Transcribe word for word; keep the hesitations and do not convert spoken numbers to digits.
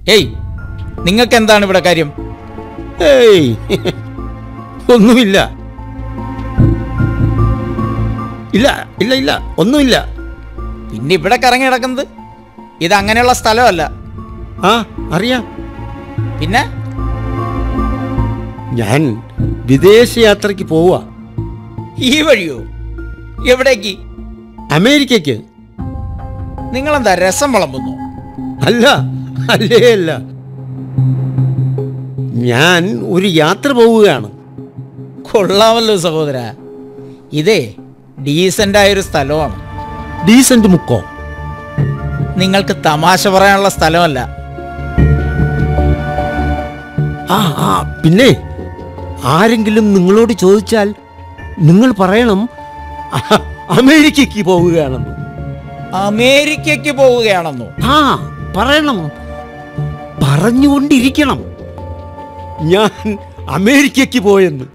ഏയ്, നിങ്ങൾക്ക് എന്താണ് ഇവിടെ കാര്യം? ഏയ് ഒന്നുമില്ല, ഇല്ല ഇല്ല ഇല്ല ഒന്നുമില്ല. പിന്നെ ഇവിടെ കറങ്ങി കിടക്കുന്നത് ഇത് അങ്ങനെയുള്ള സ്ഥലമല്ല. ആ അറിയാം. പിന്നെ ഞാൻ വിദേശയാത്രയ്ക്ക് പോവുക. ഈ വഴിയോ? എവിടേക്ക്? അമേരിക്കയ്ക്ക്. നിങ്ങളെന്താ രസം വിളമ്പുന്നു? അല്ല അല്ലേ അല്ല, ഞാൻ ഒരു യാത്ര പോവുകയാണ്. കൊള്ളാമല്ലോ സഹോദര. ഇതേ ഡീസൻ്റായൊരു സ്ഥലമാണ്. ഡീസന്റ് മുക്കോ? നിങ്ങൾക്ക് തമാശ പറയാനുള്ള സ്ഥലമല്ല. ആ ആ പിന്നെ ആരെങ്കിലും നിങ്ങളോട് ചോദിച്ചാൽ നിങ്ങൾ പറയണം അ- അമേരിക്കയ്ക്ക് പോവുകയാണെന്ന്. അമേരിക്കയ്ക്ക് പോവുകയാണെന്നോ? ആ പറയണം, പറഞ്ഞുകൊണ്ടിരിക്കണം ഞാൻ അമേരിക്കയ്ക്ക് പോയെന്ന്.